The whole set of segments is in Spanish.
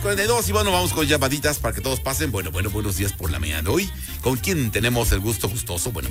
6:42 y bueno, vamos con llamaditas para que todos pasen. Bueno, buenos días por la mañana de hoy. ¿Con quién tenemos el gusto gustoso? Bueno.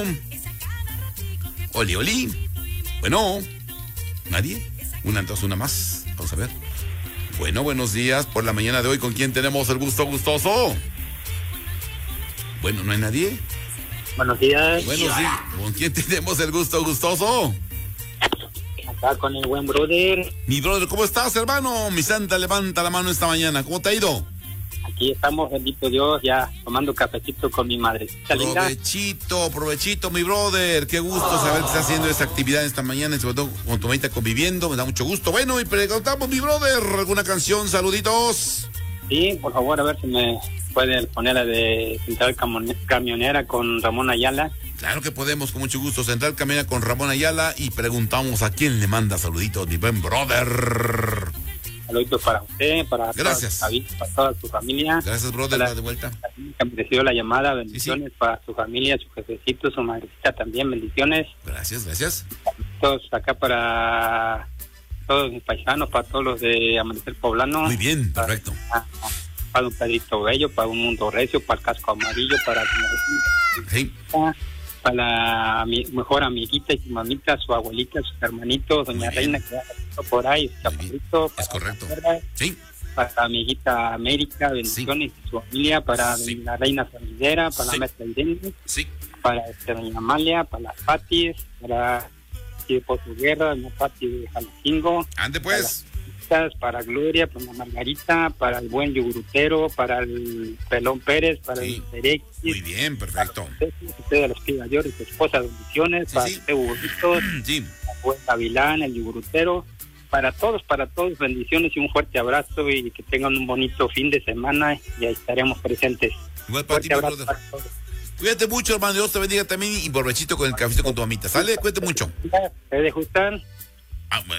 Oli. Bueno, ¿nadie? Una más. Vamos a ver. Bueno, buenos días por la mañana de hoy. ¿Con quién tenemos el gusto gustoso? Bueno, ¿no hay nadie? Buenos días. Bueno, sí. ¿Con quién tenemos el gusto gustoso? Acá con el buen brother. Mi brother, ¿cómo estás, hermano? Mi santa, levanta la mano esta mañana. ¿Cómo te ha ido? Aquí estamos, bendito Dios, ya tomando cafecito con mi madrecita linda. Provechito, mi brother. Qué gusto saber que está haciendo esta actividad esta mañana y sobre todo con tu mamita conviviendo. Me da mucho gusto. Bueno, y preguntamos, mi brother, ¿alguna canción? Saluditos. Sí, por favor, a ver si me pueden poner la de Central Camionera con Ramón Ayala. Claro que podemos, con mucho gusto. Central Camionera con Ramón Ayala y preguntamos a quién le manda saluditos, mi buen brother. Saluditos para usted, para gracias. Para toda su familia. Gracias, brother, de vuelta. Que me recibió la llamada, bendiciones para su familia, su jefecito, su madrecita también, bendiciones. Gracias. Todos acá para todos mis paisanos, para todos los de Amanecer Poblano. Muy bien, perfecto. Para un Pedrito Bello, para un Mundo Recio, para el Casco Amarillo, para mi mejor amiguita y su mamita, su abuelita, sus hermanitos, doña Reina, que ya por ahí, su chaparrito. Es correcto. Sí. Para la amiguita América, bendiciones y su familia, para la Reina Familiera, para la maestra Irene, para doña Amalia, para las Patis, para Pozo Guerra, doña Pati de Jalacingo. Ande pues. Para Gloria, para la Margarita, para el buen Yogurutero, para el Pelón Pérez, para el Derek. Muy bien, perfecto. Usted a los que mayores, su esposa, bendiciones, para usted, Huguitos, el buen Gavilán, el Yogurutero, para todos, bendiciones y un fuerte abrazo y que tengan un bonito fin de semana y ahí estaremos presentes. Igual para ti, para todos. Cuídate mucho, hermano, Dios te bendiga también y provechito con el cafecito con tu mamita, ¿sale? Cuídate mucho. ¿Te gustan?